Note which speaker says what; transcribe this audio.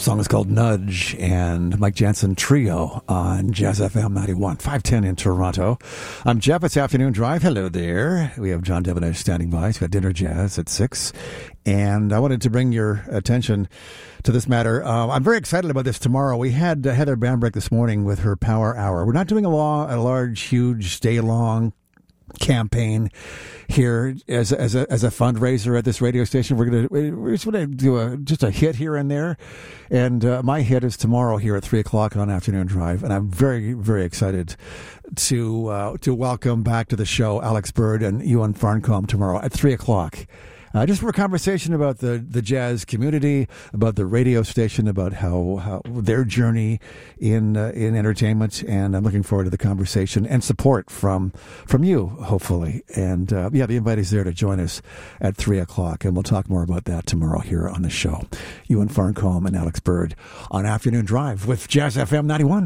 Speaker 1: song is called Nudge, and Mike Jansen Trio on Jazz FM 91, 510 in Toronto. I'm Jeff. It's Afternoon Drive. Hello there. We have John Devonish standing by. He's got Dinner Jazz at 6. And I wanted to bring your attention to this matter. I'm very excited about this tomorrow. We had Heather Bambrick this morning with her Power Hour. We're not doing a large, huge, day-long campaign here as a fundraiser at this radio station. We're just going to do just a hit here and there, and my hit is tomorrow here at 3:00 on Afternoon Drive, and I'm very, very excited to welcome back to the show Alex Bird and Ewan Farncombe tomorrow at 3:00. Just for a conversation about the jazz community, about the radio station, about how their journey in entertainment, and I'm looking forward to the conversation and support from you, hopefully. And the invite is there to join us at 3:00, and we'll talk more about that tomorrow here on the show. Ewan Farncombe and Alex Bird on Afternoon Drive with Jazz FM 91.